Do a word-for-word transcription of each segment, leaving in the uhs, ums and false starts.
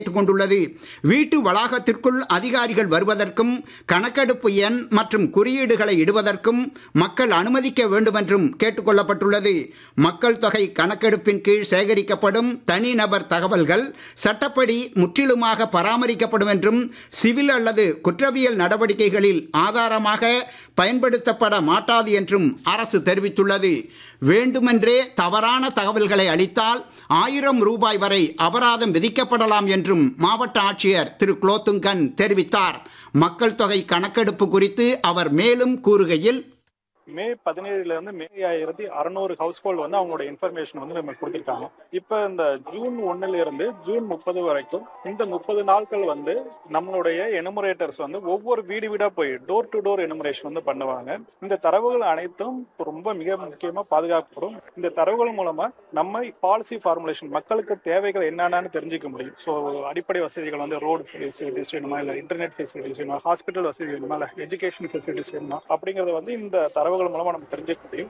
கொண்டுள்ளது. வீட்டு வளாகத்திற்குள் அதிகாரிகள் வருவதற்கும் கணக்கெடுப்பு எண் மற்றும் குறியீடுகளை இடுவதற்கும் மக்கள் அனுமதிக்க வேண்டும் என்றும் கேட்டுக் கொள்ளப்பட்டுள்ளது. மக்கள் தொகை கணக்கெடுப்பின் கீழ் சேகரிக்கப்படும் தனிநபர் தகவல்கள் சட்டப்படி முற்றிலுமாக பராமரிக்கப்படும் என்றும் சிவில் அல்லது குற்றவியல் நடவடிக்கைகளில் ஆதாரமாக பயன்படுத்தப்பட மாட்டாது என்றும் அரசு தெரிவித்துள்ளது. வேண்டுமென்றே தவறான தகவல்களை அளித்தால் ஆயிரம் ரூபாய் வரை அபராதம் விதிக்கப்படலாம் என்றும் மாவட்ட ஆட்சியர் திரு குலோத்துங்கன் தெரிவித்தார். மக்கள் தொகை கணக்கெடுப்பு குறித்து அவர் மேலும் கூறுகையில், மே பதினேழுல இருந்து மே ஆயிரத்தி அறுநூறு ஹவுஸ் ஹோல்டு வந்து அவங்களோட இன்ஃபர்மேஷன் வந்து நம்ம கொடுத்துருக்காங்க. இப்போ இந்த ஜூன் ஒன்னுல இருந்து ஜூன் முப்பது வரைக்கும் இந்த முப்பது நாட்கள் வந்து நம்மளுடைய எனுமரேட்டர்ஸ் வந்து ஒவ்வொரு வீடு வீடா போய் டோர் டு டோர் எனுமரேஷன் வந்து பண்ணுவாங்க. இந்த தரவுகள் அனைத்தும் ரொம்ப மிக முக்கியமா பாதுகாக்கப்படும். இந்த தரவுகள் மூலமா நம்ம பாலிசி ஃபார்முலேஷன் மக்களுக்கு தேவைகள் என்னென்னு தெரிஞ்சுக்க முடியும். ஸோ அடிப்படை வசதிகள் வந்து ரோடு ஃபெசிலிட்டிஸ் வேணுமா, இல்லை இன்டர்நெட் ஃபெசிலிட்டிஸ் வேணுமா, ஹாஸ்பிட்டல் வசதி வேணுமா, இல்லை எஜுகேஷன் ஃபெசிலிட்டிஸ் வேணுமா அப்படிங்கறத வந்து இந்த தரவுகள் மூலமா நம்ம தெரிஞ்சுக்க முடியும்.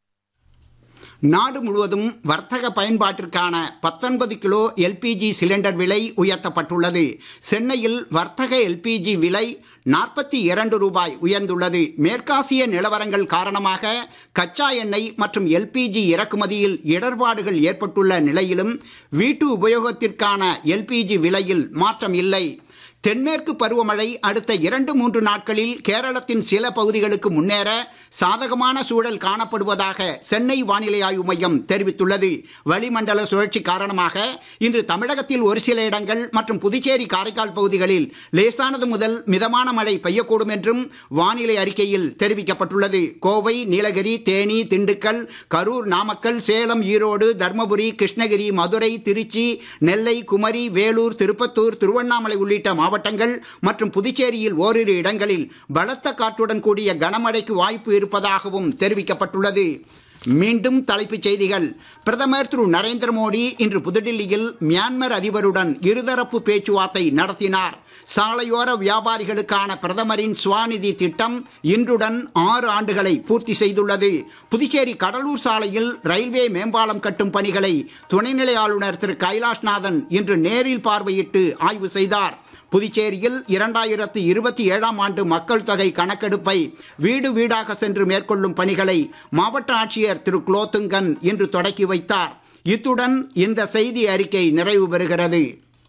நாடு முழுவதும் வர்த்தக பயன்பாட்டிற்கான பத்தொன்பது கிலோ எல்பிஜி சிலிண்டர் விலை உயர்த்தப்பட்டுள்ளது. சென்னையில் வர்த்தக எல்பிஜி விலை நாற்பத்தி இரண்டு ரூபாய் உயர்ந்துள்ளது. மேற்காசிய நிலவரங்கள் காரணமாக கச்சா எண்ணெய் மற்றும் எல்பிஜி இறக்குமதியில் இடர்பாடுகள் ஏற்பட்டுள்ள நிலையிலும் வீட்டு உபயோகத்திற்கான எல்பிஜி விலையில் மாற்றம் இல்லை. தென்மேற்கு பருவமழை அடுத்த இரண்டு மூன்று நாட்களில் கேரளத்தின் சில பகுதிகளுக்கு முன்னேற சாதகமான சூழல் காணப்படுவதாக சென்னை வானிலை ஆய்வு மையம் தெரிவித்துள்ளது. வளிமண்டல சுழற்சி காரணமாக இன்று தமிழகத்தில் ஒரு சில இடங்கள் மற்றும் புதுச்சேரி காரைக்கால் பகுதிகளில் லேசானது முதல் மிதமான மழை பெய்யக்கூடும் என்றும் வானிலை அறிக்கையில் தெரிவிக்கப்பட்டுள்ளது. கோவை, நீலகிரி, தேனி, திண்டுக்கல், கரூர், நாமக்கல், சேலம், ஈரோடு, தர்மபுரி, கிருஷ்ணகிரி, மதுரை, திருச்சி, நெல்லை, குமரி, வேலூர், திருப்பத்தூர், திருவண்ணாமலை உள்ளிட்ட மாவட்டங்கள் மற்றும் புதுச்சேரியில் ஓரிரு இடங்களில் பலத்த காற்றுடன் கூடிய கனமழைக்கு வாய்ப்பு இருப்பதாகவும் தெரிவிக்கப்பட்டுள்ளது. மீண்டும் தலைப்புச் செய்திகள். பிரதமர் திரு நரேந்திர மோடி இன்று புதுடில்லியில் மியான்மர் அதிபருடன் இருதரப்பு பேச்சுவார்த்தை நடத்தினார். சாலையோர வியாபாரிகளுக்கான பிரதமரின் ஸ்வாநிதி திட்டம் இன்றுடன் ஆறு ஆண்டுகளை பூர்த்தி செய்துள்ளது. புதுச்சேரி கடலூர் சாலையில் ரயில்வே மேம்பாலம் கட்டும் பணிகளை துணைநிலை ஆளுநர் திரு கைலாஷ்நாதன் இன்று நேரில் பார்வையிட்டு ஆய்வு செய்தார். புதுச்சேரியில் இரண்டாயிரத்து இருபத்தி ஏழாம் ஆண்டு மக்கள் தொகை கணக்கெடுப்பை வீடு வீடாக சென்று மேற்கொள்ளும் பணிகளை மாவட்ட ஆட்சியர் திரு குலோத்துங்கன் இன்று தொடக்கி வைத்தார். இத்துடன் இந்த செய்தி அறிக்கை நிறைவு பெறுகிறது.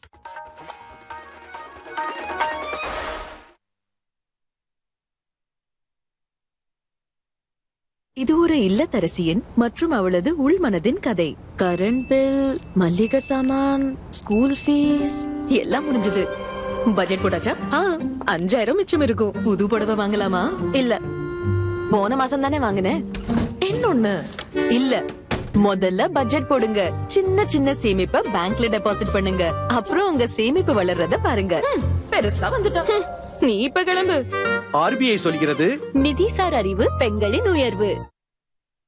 இது ஒரு இல்லத்தரசியின் மற்றும் அவளது உள்மனதின் கதை. கரண்ட் பில், மல்லிகை சாமான், ஸ்கூல் ஃபீஸ் எல்லாம் முடிஞ்சது. பட்ஜெட் போட்டாச்சா? ஆ, அஞ்சாயிரம் மிச்சம் இருக்கும். புது புடவை வாங்கலாமா? இல்ல, போன மாசம் தானே வாங்கினேன். இன்னொன்னு இல்ல, முதல்ல பட்ஜெட் போடுங்க. சின்ன சின்ன சேமிப்பை பேங்க்ல டெபாசிட் பண்ணுங்க. அப்புறம் உங்க சேமிப்பு வளர்றத பாருங்க. பெருசா வந்துட்டோம். நீ இப்ப கிளம்பு. ஆர்பிஐ சொல்கிறது, நிதிசார் அறிவு பெண்களின் உயர்வு.